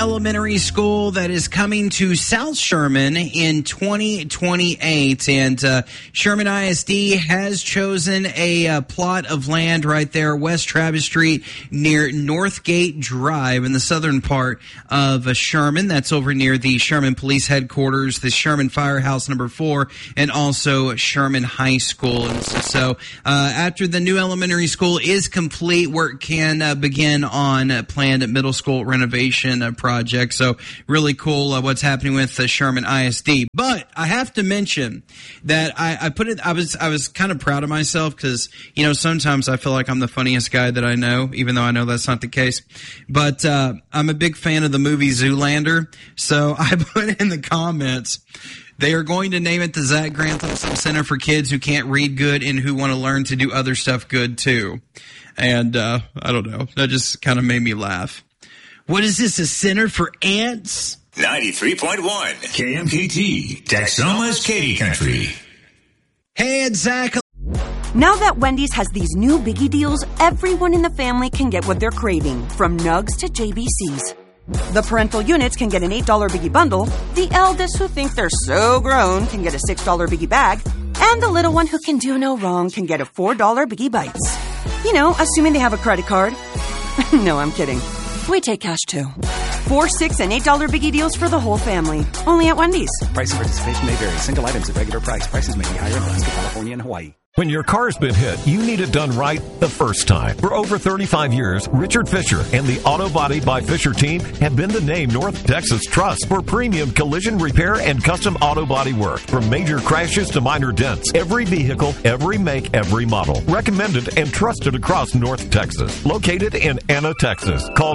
Elementary school that is coming to South Sherman in 2028, and Sherman ISD has chosen a plot of land right there, West Travis Street, near Northgate Drive in the southern part of Sherman. That's over near the Sherman Police Headquarters, the Sherman Firehouse number 4, and also Sherman High School. And so after the new elementary school is complete, work can begin on planned middle school renovation project. So really cool what's happening with Sherman ISD. But I have to mention that I was kind of proud of myself because, you know, sometimes I feel like I'm the funniest guy that I know, even though I know that's not the case. But I'm a big fan of the movie Zoolander. So I put in the comments, they are going to name it the Zach Grantham Center for Kids Who Can't Read Good and Who Want to Learn to Do Other Stuff Good Too. And I don't know. That just kind of made me laugh. What is this, a center for ants? 93.1 KMKT, Texoma's Katy Country. Hey, it's Zach. Now that Wendy's has these new biggie deals, everyone in the family can get what they're craving, from nugs to JBCs. The parental units can get an $8 biggie bundle, the eldest who think they're so grown can get a $6 biggie bag, and the little one who can do no wrong can get a $4 biggie bites. You know, assuming they have a credit card. No, I'm kidding. We take cash, too. 4, 6, and $8 biggie deals for the whole family. Only at Wendy's. Price and participation may vary. Single items at regular price. Prices may be higher in Alaska, California, and Hawaii. When your car's been hit, you need it done right the first time. For over 35 years, Richard Fisher and the Auto Body by Fisher team have been the name North Texas trusts for premium collision repair and custom auto body work. From major crashes to minor dents, every vehicle, every make, every model. Recommended and trusted across North Texas. Located in Anna, Texas. Call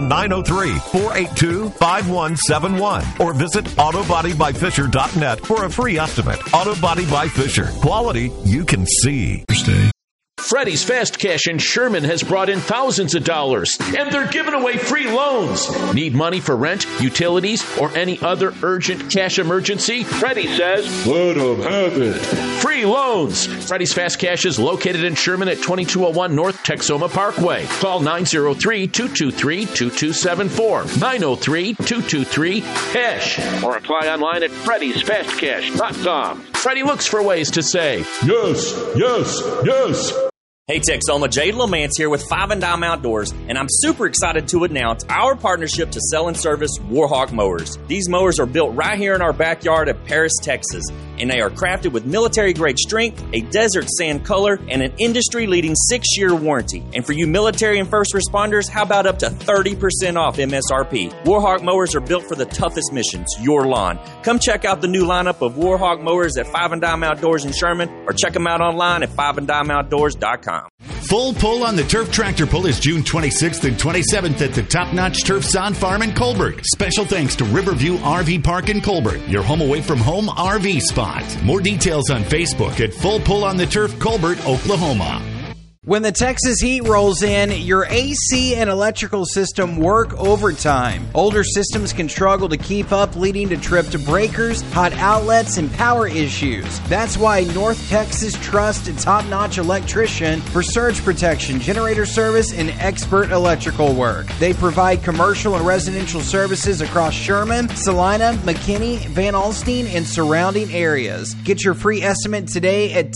903-482-5171 or visit autobodybyfisher.net for a free estimate. Auto Body by Fisher. Quality you can see. Freddy's Fast Cash in Sherman has brought in thousands of dollars, and they're giving away free loans. Need money for rent, utilities, or any other urgent cash emergency? Freddy says, let them have it. Free loans. Freddy's Fast Cash is located in Sherman at 2201 North Texoma Parkway. Call 903-223-2274. 903-223-CASH. Or apply online at Freddy'sFastCash.com. Freddy looks for ways to say, yes, yes, yes. Hey Texoma, Jade Lamance here with Five and Dime Outdoors, and I'm super excited to announce our partnership to sell and service Warhawk mowers. These mowers are built right here in our backyard at Paris, Texas, and they are crafted with military-grade strength, a desert sand color, and an industry-leading 6-year warranty. And for you military and first responders, how about up to 30% off MSRP? Warhawk mowers are built for the toughest missions, your lawn. Come check out the new lineup of Warhawk mowers at Five and Dime Outdoors in Sherman, or check them out online at fiveanddimeoutdoors.com. Full Pull on the Turf Tractor Pull is June 26th and 27th at the Top Notch Turf Sod Farm in Colbert. Special thanks to Riverview RV Park in Colbert, your home away from home RV spot. More details on Facebook at Full Pull on the Turf, Colbert, Oklahoma. When the Texas heat rolls in, your AC and electrical system work overtime. Older systems can struggle to keep up, leading to tripped breakers, hot outlets, and power issues. That's why North Texas trusts a top-notch electrician for surge protection, generator service, and expert electrical work. They provide commercial and residential services across Sherman, Salina, McKinney, Van Alstyne, and surrounding areas. Get your free estimate today at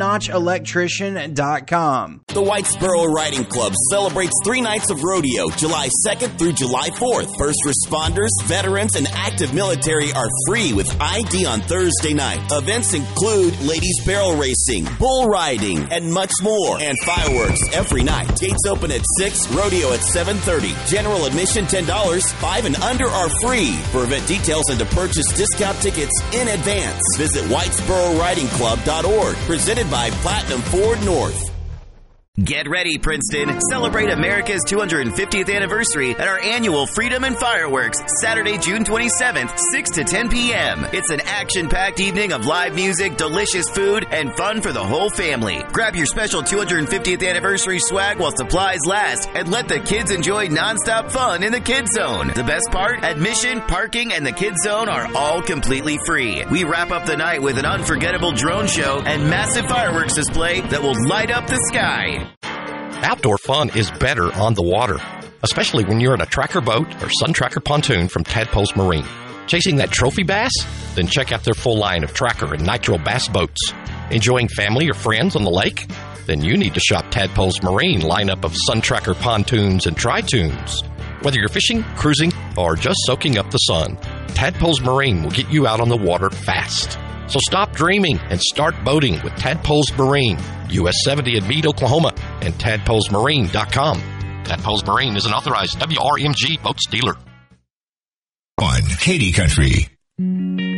topnotchelectrician.com. The Whitesboro Riding Club celebrates 3 nights of rodeo, July 2nd through July 4th. First responders, veterans, and active military are free with ID on Thursday night. Events include ladies barrel racing, bull riding, and much more. And fireworks every night. Gates open at 6, rodeo at 7:30. General admission $10, 5 and under are free. For event details and to purchase discount tickets in advance, visit WhitesboroRidingClub.org. Presented by Platinum Ford North. Get ready, Princeton. Celebrate America's 250th anniversary at our annual Freedom and Fireworks, Saturday, June 27th, 6 to 10 p.m. It's an action-packed evening of live music, delicious food, and fun for the whole family. Grab your special 250th anniversary swag while supplies last, and let the kids enjoy nonstop fun in the Kids Zone. The best part? Admission, parking, and the Kids Zone are all completely free. We wrap up the night with an unforgettable drone show and massive fireworks display that will light up the sky. Outdoor fun is better on the water. especially when you're in a tracker boat or Sun Tracker pontoon from Tadpoles Marine. Chasing that trophy bass? Then check out their full line of Tracker and Nitro bass boats. Enjoying family or friends on the lake? Then you need to shop Tadpoles Marine lineup of Sun Tracker pontoons and tri-toons. Whether you're fishing, cruising, or just soaking up the sun, Tadpoles Marine will get you out on the water fast. So stop dreaming and start boating with Tadpoles Marine, US 70 in Meade, Oklahoma, and tadpolesmarine.com. Tadpoles Marine is an authorized WRMG boats dealer. On Katy Country.